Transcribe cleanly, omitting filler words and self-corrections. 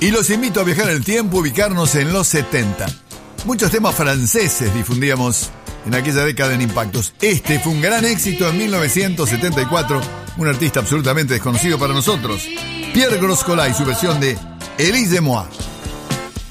Y los invito a viajar en el tiempo, ubicarnos en los 70. Muchos temas franceses difundíamos en aquella década en Impactos. Este fue un gran éxito en 1974, un artista absolutamente desconocido para nosotros, Pierre Groscolay y su versión de Elise de Moi.